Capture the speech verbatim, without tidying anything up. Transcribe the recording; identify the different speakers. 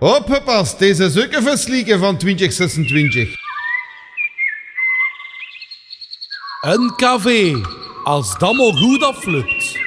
Speaker 1: Opgepast, deze is ook een verslieken van twintig zesentwintig.
Speaker 2: Een café, als dat maar goed aflukt.